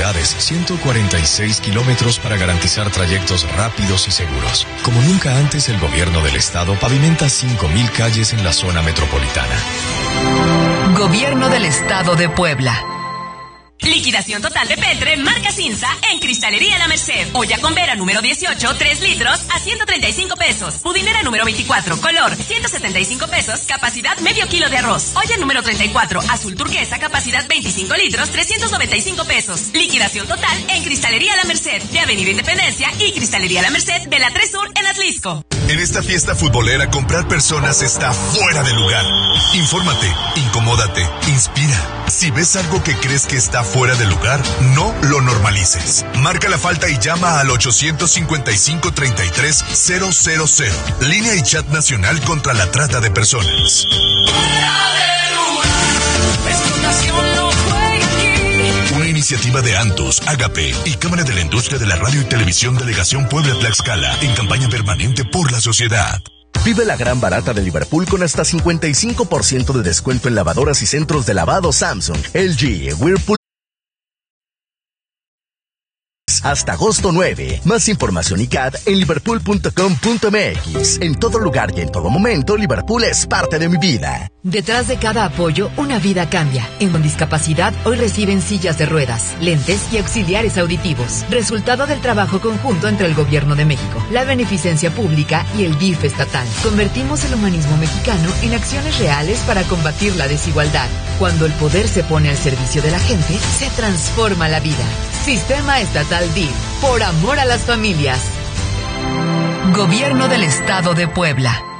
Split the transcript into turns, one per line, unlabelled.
unidades, 146 kilómetros para garantizar trayectos rápidos y seguros. Como nunca antes, el gobierno del estado pavimenta 5,000 calles en la zona metropolitana.
Gobierno del Estado de Puebla.
Liquidación total de Peltre, marca Cinza, en Cristalería La Merced. Olla con vera número 18, 3 litros, a 135 pesos. Pudinera número 24, color, 175 pesos, capacidad medio kilo de arroz. Olla número 34, azul turquesa, capacidad 25 litros, 395 pesos. Liquidación total en Cristalería La Merced, de Avenida Independencia y Cristalería La Merced de la 3 Sur en Atlisco.
En esta fiesta futbolera, comprar personas está fuera de lugar. Infórmate, incomódate, inspira. Si ves algo que crees que está fuera de lugar, no lo normalices. Marca la falta y llama al 855-33-000. Línea y chat nacional contra la trata de personas. Una iniciativa de Antus, Agape y Cámara de la Industria de la Radio y Televisión Delegación Puebla-Tlaxcala en campaña permanente por la sociedad.
Vive la gran barata de Liverpool con hasta 55% de descuento en lavadoras y centros de lavado Samsung, LG, Whirlpool. Hasta agosto 9. Más información y CAD en liverpool.com.mx. En todo lugar y en todo momento, Liverpool es parte de mi vida.
Detrás de cada apoyo, una vida cambia. En Con Discapacidad, hoy reciben sillas de ruedas, lentes y auxiliares auditivos. Resultado del trabajo conjunto entre el Gobierno de México, la Beneficencia Pública y el DIF estatal. Convertimos el humanismo mexicano en acciones reales para combatir la desigualdad. Cuando el poder se pone al servicio de la gente, se transforma la vida. Sistema Estatal DIF, por amor a las familias. Gobierno del Estado de Puebla.